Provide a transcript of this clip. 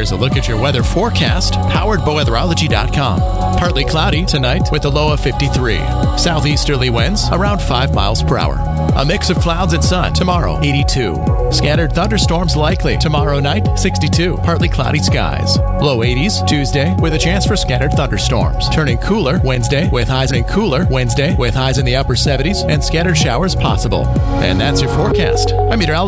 Here's a look at your weather forecast, powered by weatherology.com. Partly cloudy tonight with a low of 53. Southeasterly winds around 5 miles per hour. A mix of clouds and sun tomorrow, 82. Scattered thunderstorms likely tomorrow night, 62. Partly cloudy skies. Low 80s Tuesday with a chance for scattered thunderstorms. Turning cooler Wednesday with highs in the upper 70s and scattered showers possible. And that's your forecast. I'm meteorologist